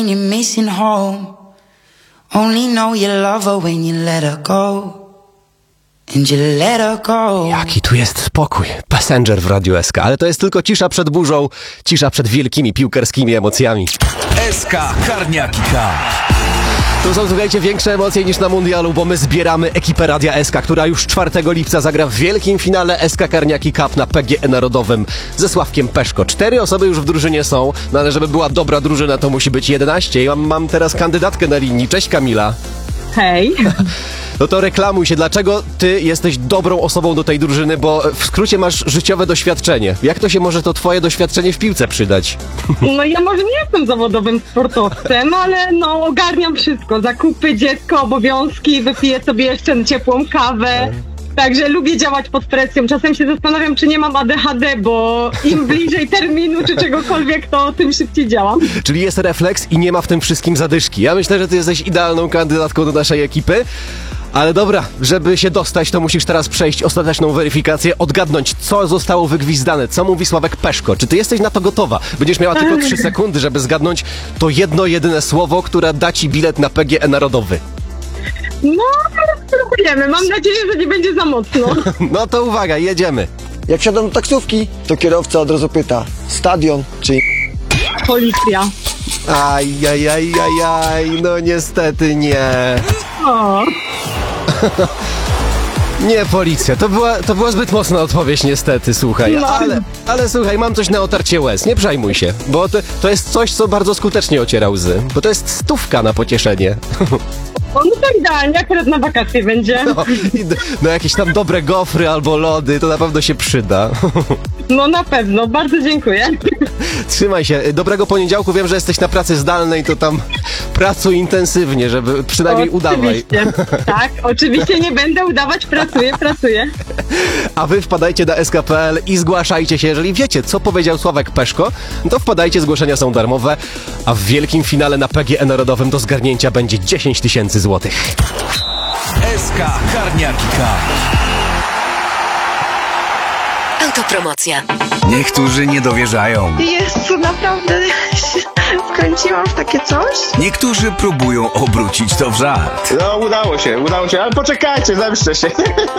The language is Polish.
You're missing home. Only know you love her when you let her go. And you let her go. Jaki tu jest spokój. Passenger w Radiu SK. Ale to jest tylko cisza przed burzą, cisza przed wielkimi piłkarskimi emocjami. SK Karniaki Cup. Tu są, słuchajcie, większe emocje niż na mundialu, bo my zbieramy ekipę Radia SK, która już 4 lipca zagra w wielkim finale SK Karniaki Cup na PGE Narodowym ze Sławkiem Peszko. 4 osoby już w drużynie są, no ale żeby była dobra drużyna, to musi być 11. Ja mam teraz kandydatkę na linii. Cześć, Kamila. Hej. No to reklamuj się, dlaczego ty jesteś dobrą osobą do tej drużyny, bo w skrócie masz życiowe doświadczenie. Jak to się może to twoje doświadczenie w piłce przydać? No ja może nie jestem zawodowym sportowcem, ale no ogarniam wszystko. Zakupy, dziecko, obowiązki, wypiję sobie jeszcze ciepłą kawę. Także lubię działać pod presją. Czasem się zastanawiam, czy nie mam ADHD, bo im bliżej terminu czy czegokolwiek, to tym szybciej działam. Czyli jest refleks i nie ma w tym wszystkim zadyszki. Ja myślę, że ty jesteś idealną kandydatką do naszej ekipy. Ale dobra, żeby się dostać, to musisz teraz przejść ostateczną weryfikację, odgadnąć, co zostało wygwizdane, co mówi Sławek Peszko. Czy ty jesteś na to gotowa? Będziesz miała tylko 3 sekundy, żeby zgadnąć to jedno, jedyne słowo, które da ci bilet na PGE Narodowy. No, spróbujemy. Mam nadzieję, że nie będzie za mocno. No to uwaga, jedziemy. Jak wsiadam do taksówki, to kierowca od razu pyta: stadion czy... Policja. Ajajajajaj, no niestety nie. O. Nie policja, to była zbyt mocna odpowiedź niestety, słuchaj. No. Ale słuchaj, mam coś na otarcie łez, nie przejmuj się, bo to jest coś, co bardzo skutecznie ociera łzy, bo to jest 100 na pocieszenie. No to idealnie, akurat na wakacje będzie. No jakieś tam dobre gofry albo lody, to na pewno się przyda. No na pewno, bardzo dziękuję. Trzymaj się, dobrego poniedziałku, wiem, że jesteś na pracy zdalnej, to tam pracuj intensywnie, żeby przynajmniej udawaj. Tak, oczywiście nie będę udawać, pracuję. A wy wpadajcie na sk.pl i zgłaszajcie się, jeżeli wiecie, co powiedział Sławek Peszko, to wpadajcie, zgłoszenia są darmowe, a w wielkim finale na PGE Narodowym do zgarnięcia będzie 10 000 złotych. SK Karniaki Cup. Autopromocja. Niektórzy nie dowierzają. Jezu, naprawdę wkręciłam w takie coś? Niektórzy próbują obrócić to w żart. No, udało się, ale poczekajcie, zemszczę się.